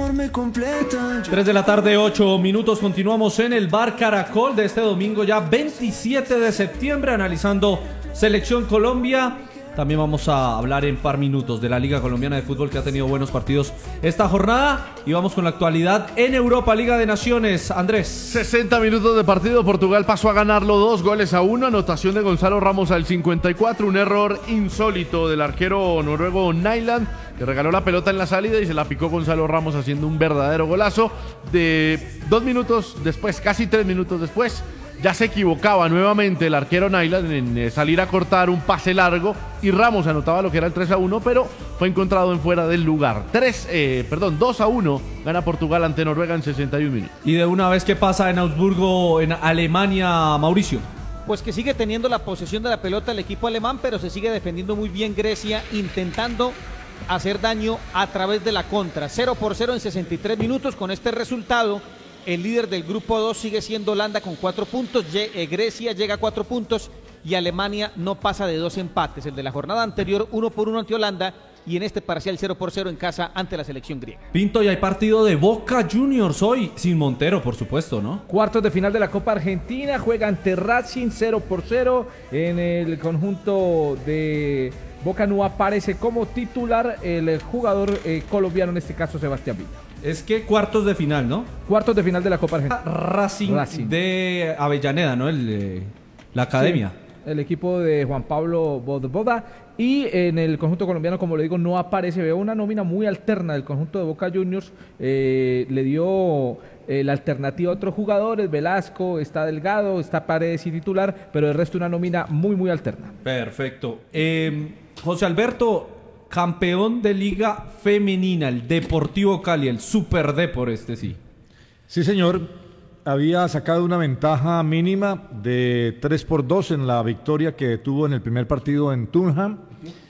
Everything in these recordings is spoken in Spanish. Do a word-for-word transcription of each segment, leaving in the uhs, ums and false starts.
me completa. tres de la tarde, ocho minutos. Continuamos en el Bar Caracol de este domingo ya veintisiete de septiembre, analizando Selección Colombia. También vamos a hablar en par minutos de la Liga Colombiana de Fútbol, que ha tenido buenos partidos esta jornada. Y vamos con la actualidad en Europa, Liga de Naciones. Andrés. sesenta minutos de partido. Portugal pasó a ganarlo dos goles a uno. Anotación de Gonzalo Ramos al cincuenta y cuatro. Un error insólito del arquero noruego Nyland, que regaló la pelota en la salida y se la picó Gonzalo Ramos, haciendo un verdadero golazo. De dos minutos después, casi tres minutos después, ya se equivocaba nuevamente el arquero Nyland en salir a cortar un pase largo y Ramos anotaba lo que era el tres a uno, pero fue encontrado en fuera del lugar. tres, eh, perdón, dos a uno gana Portugal ante Noruega en sesenta y un minutos. Y de una vez, ¿qué pasa en Augsburgo, en Alemania, Mauricio? Pues que sigue teniendo la posesión de la pelota el equipo alemán, pero se sigue defendiendo muy bien Grecia, intentando hacer daño a través de la contra. cero por cero en sesenta y tres minutos. Con este resultado, el líder del grupo dos sigue siendo Holanda con cuatro puntos, Grecia llega a cuatro puntos y Alemania no pasa de dos empates. El de la jornada anterior, uno por uno ante Holanda, y en este parcial cero por cero en casa ante la selección griega. Pinto, y hay partido de Boca Juniors hoy, sin Montero, por supuesto, ¿no? Cuartos de final de la Copa Argentina, juega ante Racing cero por cero. En el conjunto de Boca no aparece como titular el jugador eh, colombiano, en este caso Sebastián Villa. Es que cuartos de final, ¿no? Cuartos de final de la Copa Argentina. Racing, Racing. de Avellaneda, ¿no? El, eh, la academia. Sí, el equipo de Juan Pablo Boda. Y en el conjunto colombiano, como le digo, no aparece. Veo una nómina muy alterna del conjunto de Boca Juniors. Eh, le dio eh, la alternativa a otros jugadores. Velasco, está Delgado, está Paredes y titular, pero el resto una nómina muy, muy alterna. Perfecto. Eh, José Alberto, campeón de Liga Femenina, el Deportivo Cali, el Super Depor, este sí. Sí, señor. Había sacado una ventaja mínima de tres por dos en la victoria que tuvo en el primer partido en Tunham.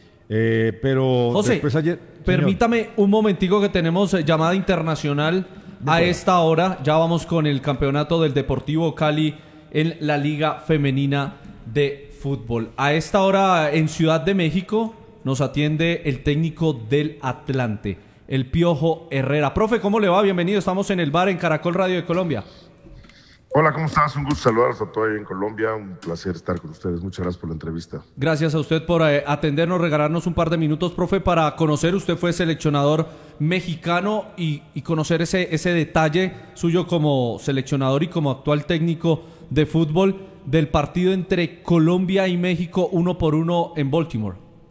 Eh, pero José, después ayer... permítame señor. un momentico, que tenemos llamada internacional a esta hora. Ya vamos con el campeonato del Deportivo Cali en la Liga Femenina de Fútbol. A esta hora en Ciudad de México nos atiende el técnico del Atlante, el Piojo Herrera. Profe, ¿cómo le va? Bienvenido, estamos en el bar en Caracol Radio de Colombia. Hola, ¿cómo estás? Un gusto saludarlos a todos ahí en Colombia, un placer estar con ustedes, muchas gracias por la entrevista. Gracias a usted por eh, atendernos, regalarnos un par de minutos, profe, para conocer. Usted fue seleccionador mexicano y, y conocer ese, ese detalle suyo como seleccionador y como actual técnico de fútbol del partido entre Colombia y México, uno por uno en Baltimore.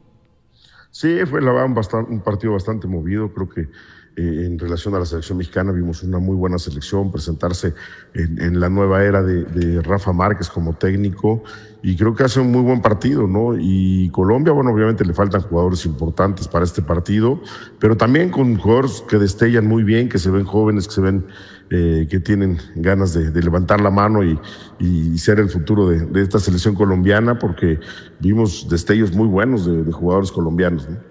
Sí, fue la verdad un, bastante, un partido bastante movido. Creo que eh, en relación a la selección mexicana vimos una muy buena selección presentarse en, en la nueva era de, de Rafa Márquez como técnico, y creo que hace un muy buen partido, ¿no? Y Colombia, bueno, obviamente le faltan jugadores importantes para este partido, pero también con jugadores que destellan muy bien, que se ven jóvenes, que se ven eh, que tienen ganas de, de levantar la mano y, y ser el futuro de, de esta selección colombiana, porque vimos destellos muy buenos de, de jugadores colombianos, ¿no?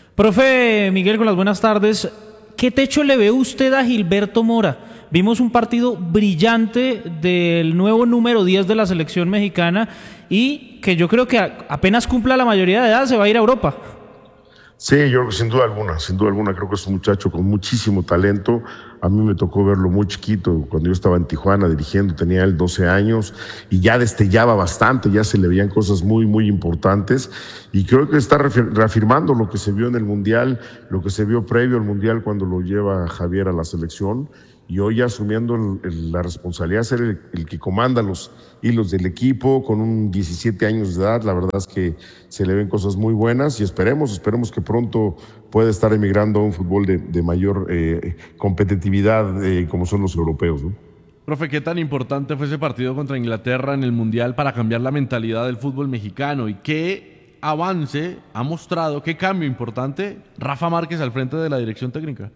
Profe Miguel, con las buenas tardes. ¿Qué techo le ve usted a Gilberto Mora? Vimos un partido brillante del nuevo número diez de la selección mexicana y que yo creo que apenas cumpla la mayoría de edad se va a ir a Europa. Sí, yo creo que sin duda alguna, sin duda alguna, creo que es un muchacho con muchísimo talento. A mí me tocó verlo muy chiquito, cuando yo estaba en Tijuana dirigiendo, tenía él doce años y ya destellaba bastante, ya se le veían cosas muy, muy importantes, y creo que está reafirmando lo que se vio en el Mundial, lo que se vio previo al Mundial cuando lo lleva Javier a la selección, y hoy ya asumiendo el, el, la responsabilidad de ser el, el que comanda los hilos del equipo, con un diecisiete años de edad. La verdad es que se le ven cosas muy buenas, y esperemos, esperemos que pronto pueda estar emigrando a un fútbol de, de mayor eh, competitividad eh, como son los europeos, ¿no? Profe, ¿qué tan importante fue ese partido contra Inglaterra en el Mundial para cambiar la mentalidad del fútbol mexicano? ¿Y qué avance ha mostrado, qué cambio importante Rafa Márquez al frente de la dirección técnica?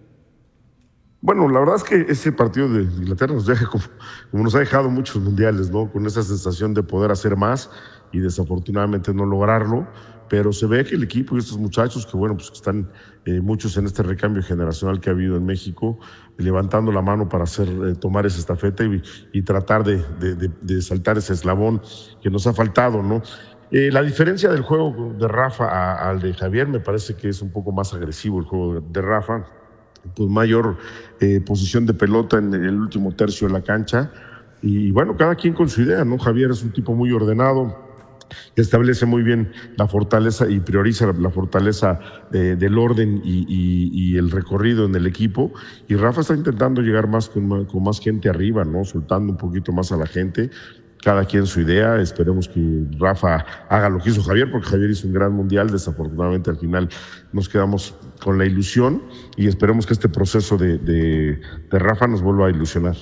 Bueno, la verdad es que ese partido de Inglaterra nos deja como, como nos ha dejado muchos mundiales, ¿no? Con esa sensación de poder hacer más y desafortunadamente no lograrlo, pero se ve que el equipo y estos muchachos, que bueno, pues que están eh, muchos en este recambio generacional que ha habido en México, levantando la mano para hacer eh, tomar esa estafeta y, y tratar de, de, de, de saltar ese eslabón que nos ha faltado, ¿no? Eh, la diferencia del juego de Rafa a, al de Javier, me parece que es un poco más agresivo el juego de Rafa. pues mayor eh, posición de pelota en el último tercio de la cancha. Y bueno, cada quien con su idea, ¿no? Javier es un tipo muy ordenado, establece muy bien la fortaleza y prioriza la fortaleza eh, del orden y, y, y el recorrido en el equipo. Y Rafa está intentando llegar más con, más con más gente arriba, ¿no? Soltando un poquito más a la gente. Cada quien su idea. Esperemos que Rafa haga lo que hizo Javier, porque Javier hizo un gran mundial. Desafortunadamente al final nos quedamos con la ilusión y esperemos que este proceso de, de, de Rafa nos vuelva a ilusionar.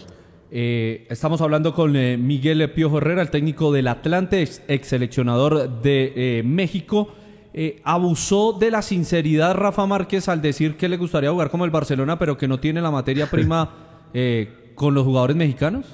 Eh, estamos hablando con eh, Miguel Piojo Herrera, el técnico del Atlante, ex, ex seleccionador de eh, México. Eh, ¿Abusó de la sinceridad Rafa Márquez al decir que le gustaría jugar como el Barcelona, pero que no tiene la materia prima eh, con los jugadores mexicanos?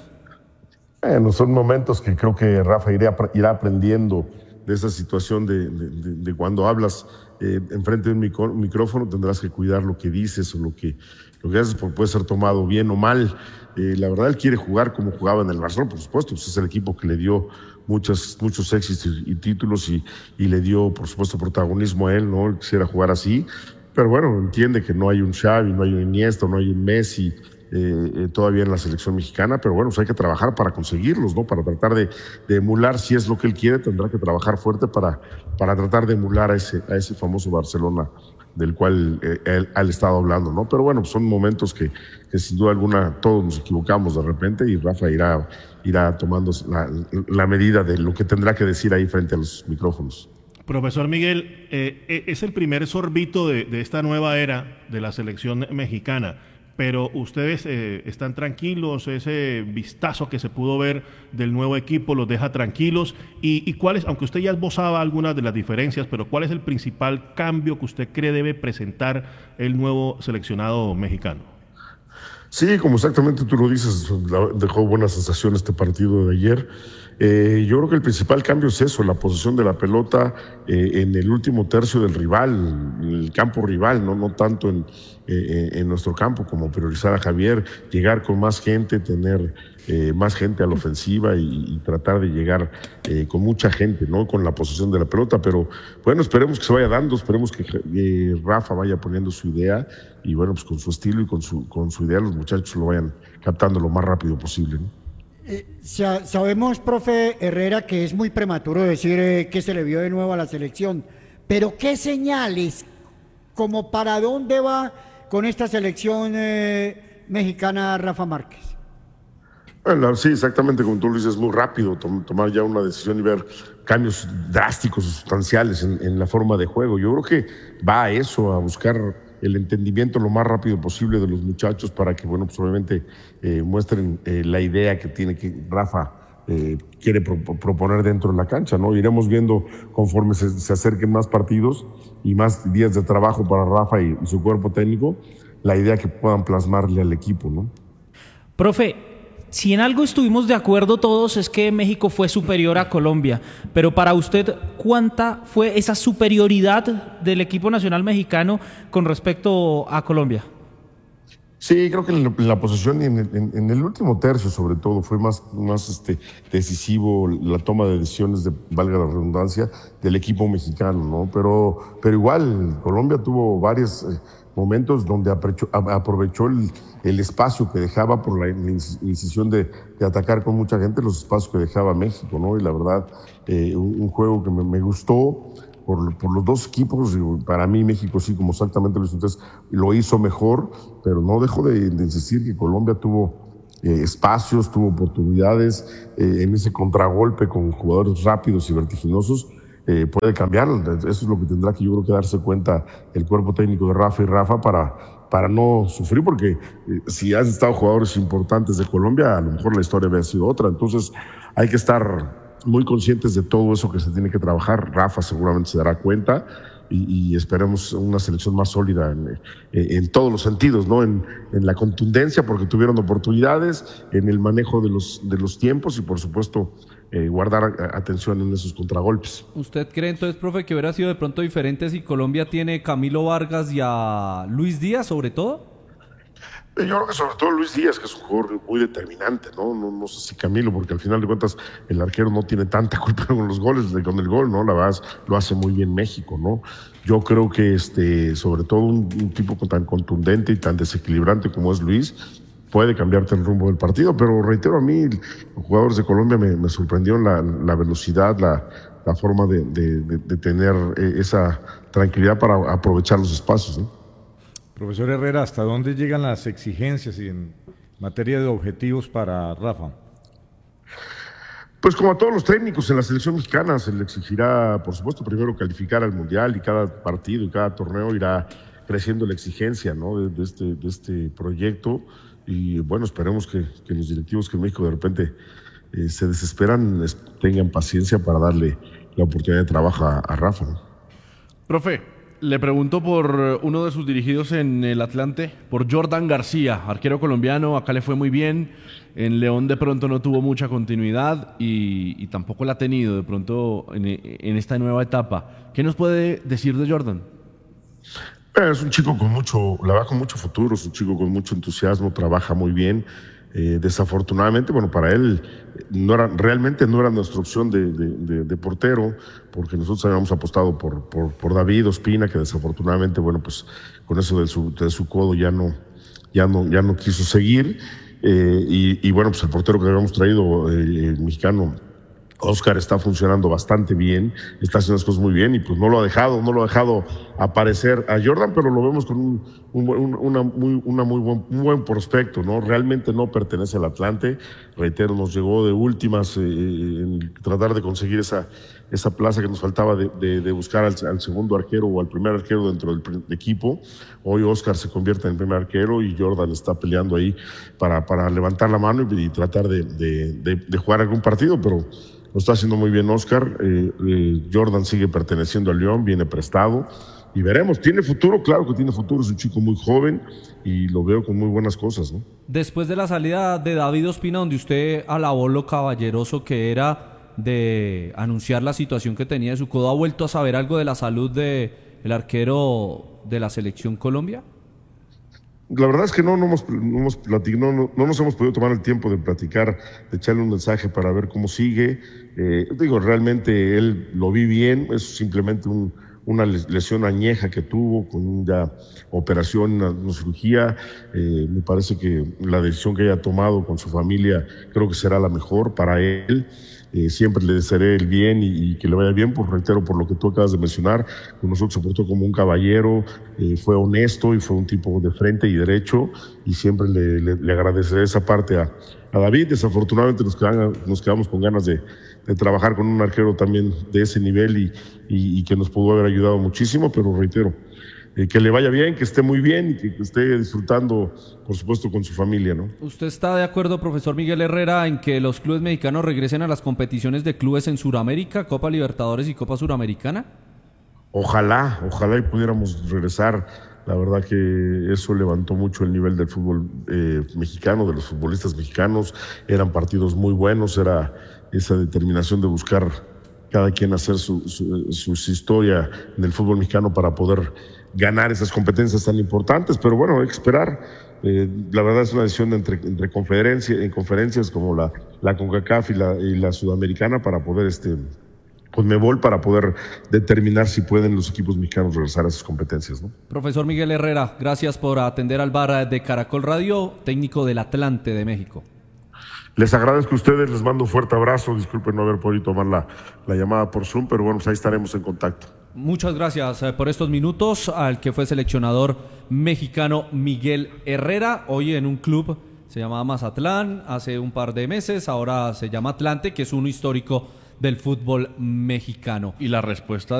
Bueno, son momentos que creo que Rafa irá, irá aprendiendo de esa situación de, de, de, de cuando hablas eh, enfrente de un micro, micrófono, tendrás que cuidar lo que dices o lo que, lo que haces, porque puede ser tomado bien o mal. Eh, la verdad, él quiere jugar como jugaba en el Barcelona, por supuesto, pues es el equipo que le dio muchos, muchos éxitos y, y títulos y, y le dio, por supuesto, protagonismo a él, ¿no? Él quisiera jugar así, pero bueno, entiende que no hay un Xavi, no hay un Iniesta, no hay un Messi eh, eh, todavía en la selección mexicana, pero bueno, pues hay que trabajar para conseguirlos, ¿no? Para tratar de, de emular, si es lo que él quiere, tendrá que trabajar fuerte para, para tratar de emular a ese, a ese famoso Barcelona del cual eh, él ha estado hablando, ¿no? Pero bueno, son momentos que, que sin duda alguna todos nos equivocamos de repente y Rafa irá, irá tomando la, la medida de lo que tendrá que decir ahí frente a los micrófonos. Profesor Miguel, eh, es el primer sorbito de, de esta nueva era de la selección mexicana, pero ustedes eh, están tranquilos, ese vistazo que se pudo ver del nuevo equipo los deja tranquilos, y, y cuál es, aunque usted ya esbozaba algunas de las diferencias, pero cuál es el principal cambio que usted cree debe presentar el nuevo seleccionado mexicano. Sí, como exactamente tú lo dices, dejó buena sensación este partido de ayer. Eh, yo creo que el principal cambio es eso, la posesión de la pelota eh, en el último tercio del rival, en el campo rival, no, no tanto en, eh, en nuestro campo, como priorizar a Javier, llegar con más gente, tener eh, más gente a la ofensiva y, y tratar de llegar eh, con mucha gente, ¿no? Con la posesión de la pelota, pero bueno, esperemos que se vaya dando, esperemos que eh, Rafa vaya poniendo su idea y bueno, pues con su estilo y con su, con su idea los muchachos lo vayan captando lo más rápido posible, ¿no? Eh, sabemos, profe Herrera, que es muy prematuro decir eh, que se le vio de nuevo a la selección, pero ¿qué señales, como para dónde va con esta selección eh, mexicana Rafa Márquez? Bueno, sí, exactamente, como tú lo dices, muy rápido tom tomar ya una decisión y ver cambios drásticos, sustanciales en, en la forma de juego. Yo creo que va a eso, a buscar el entendimiento lo más rápido posible de los muchachos para que, bueno, pues obviamente eh, muestren eh, la idea que tiene que Rafa eh, quiere pro proponer dentro de la cancha, ¿no? Iremos viendo conforme se, se acerquen más partidos y más días de trabajo para Rafa y, y su cuerpo técnico, la idea que puedan plasmarle al equipo, ¿no? Profe, si en algo estuvimos de acuerdo todos es que México fue superior a Colombia, pero para usted, ¿cuánta fue esa superioridad del equipo nacional mexicano con respecto a Colombia? Sí, creo que en la, en la posesión y en el, en, en el último tercio sobre todo fue más, más este, decisivo la toma de decisiones, de, valga la redundancia, del equipo mexicano, ¿no? Pero, pero igual Colombia tuvo varias eh, momentos donde aprovechó, aprovechó el, el espacio que dejaba por la incisión de, de atacar con mucha gente, los espacios que dejaba México, ¿no? Y la verdad, eh, un, un juego que me, me gustó por, por los dos equipos. Para mí México sí, como exactamente lo hizo entonces, lo hizo mejor, pero no dejo de, de insistir que Colombia tuvo eh, espacios, tuvo oportunidades eh, en ese contragolpe con jugadores rápidos y vertiginosos. Eh, puede cambiar, eso es lo que tendrá que yo creo que darse cuenta el cuerpo técnico de Rafa y Rafa para, para no sufrir, porque eh, si han estado jugadores importantes de Colombia, a lo mejor la historia habría sido otra. Entonces hay que estar muy conscientes de todo eso que se tiene que trabajar. Rafa seguramente se dará cuenta y, y esperemos una selección más sólida en, en, en todos los sentidos, ¿no? En, en la contundencia, porque tuvieron oportunidades, en el manejo de los, de los tiempos y por supuesto Eh, guardar atención en esos contragolpes. ¿Usted cree entonces, profe, que hubiera sido de pronto diferente si Colombia tiene Camilo Vargas y a Luis Díaz sobre todo? Yo creo que sobre todo Luis Díaz, que es un jugador muy determinante, ¿no? No, no sé si Camilo, porque al final de cuentas el arquero no tiene tanta culpa con los goles, con el gol, ¿no? La verdad lo hace muy bien México, ¿no? Yo creo que este, sobre todo un, un tipo tan contundente y tan desequilibrante como es Luis, puede cambiarte el rumbo del partido, pero reitero, a mí los jugadores de Colombia me, me sorprendieron la, la velocidad, la, la forma de, de, de, de tener esa tranquilidad para aprovechar los espacios, ¿no? Profesor Herrera, ¿hasta dónde llegan las exigencias en materia de objetivos para Rafa? Pues como a todos los técnicos en la selección mexicana, se le exigirá, por supuesto, primero calificar al Mundial, y cada partido y cada torneo irá creciendo la exigencia, ¿no? de, de, este, de este proyecto. Y bueno, esperemos que, que los directivos que en México de repente eh, se desesperan, es, tengan paciencia para darle la oportunidad de trabajo a, a Rafa, ¿no? Profe, le pregunto por uno de sus dirigidos en el Atlante, por Jordan García, arquero colombiano. Acá le fue muy bien, en León de pronto no tuvo mucha continuidad y, y tampoco la ha tenido de pronto en, en esta nueva etapa. ¿Qué nos puede decir de Jordan? Es un chico con mucho, la verdad, con mucho futuro, es un chico con mucho entusiasmo, trabaja muy bien. Eh, desafortunadamente, bueno, para él no era, realmente no era nuestra opción de, de, de, de portero, porque nosotros habíamos apostado por, por, por David Ospina, que desafortunadamente, bueno, pues con eso de su, de su codo ya no, ya no, ya no quiso seguir. Eh, y, y bueno, pues el portero que habíamos traído, eh, el mexicano Oscar, está funcionando bastante bien, está haciendo las cosas muy bien y pues no lo ha dejado, no lo ha dejado aparecer a Jordan, pero lo vemos con un, un, una, muy, una muy buen, un buen prospecto, ¿no? Realmente no pertenece al Atlante, reitero, nos llegó de últimas eh, en tratar de conseguir esa, esa plaza que nos faltaba de, de, de buscar al, al segundo arquero o al primer arquero dentro del equipo. Hoy Oscar se convierte en el primer arquero y Jordan está peleando ahí para, para levantar la mano y, y tratar de, de, de, de jugar algún partido, pero lo está haciendo muy bien Oscar. Eh, eh, Jordan sigue perteneciendo al León, viene prestado y veremos. ¿Tiene futuro? Claro que tiene futuro, es un chico muy joven y lo veo con muy buenas cosas, ¿no? Después de la salida de David Ospina, donde usted alabó lo caballeroso que era de anunciar la situación que tenía de su codo, ¿ha vuelto a saber algo de la salud del arquero de la Selección Colombia? La verdad es que no, no, hemos, no, hemos platic, no, no, no nos hemos podido tomar el tiempo de platicar, de echarle un mensaje para ver cómo sigue. Eh, digo, realmente él lo vi bien, es simplemente un, una lesión añeja que tuvo con una operación, una, una cirugía. Eh, me parece que la decisión que haya tomado con su familia creo que será la mejor para él. Eh, siempre le desearé el bien y, y que le vaya bien, por reitero, por lo que tú acabas de mencionar. Con nosotros se portó como un caballero, eh, fue honesto y fue un tipo de frente y derecho, y siempre le, le, le agradeceré esa parte a, a David. Desafortunadamente nos, quedan, nos quedamos con ganas de, de trabajar con un arquero también de ese nivel y, y, y que nos pudo haber ayudado muchísimo, pero reitero, Eh, que le vaya bien, que esté muy bien y que, que esté disfrutando, por supuesto, con su familia, ¿no? ¿Usted está de acuerdo, profesor Miguel Herrera, en que los clubes mexicanos regresen a las competiciones de clubes en Sudamérica, Copa Libertadores y Copa Suramericana? Ojalá, ojalá y pudiéramos regresar. La verdad que eso levantó mucho el nivel del fútbol eh, mexicano, de los futbolistas mexicanos. Eran partidos muy buenos, era esa determinación de buscar cada quien hacer su, su, su, su historia en el fútbol mexicano para poder ganar esas competencias tan importantes, pero bueno, hay que esperar. Eh, la verdad es una decisión entre, entre conferencia, en conferencias como la, la CONCACAF y la, y la Sudamericana para poder, este, CONMEBOL, para poder determinar si pueden los equipos mexicanos regresar a esas competencias, ¿no? Profesor Miguel Herrera, gracias por atender al bar de Caracol Radio, técnico del Atlante de México. Les agradezco a ustedes, les mando un fuerte abrazo, disculpen no haber podido tomar la, la llamada por Zoom, pero bueno, pues ahí estaremos en contacto. Muchas gracias por estos minutos al que fue seleccionador mexicano Miguel Herrera, hoy en un club, se llamaba Mazatlán, hace un par de meses, ahora se llama Atlante, que es uno histórico del fútbol mexicano. Y la respuesta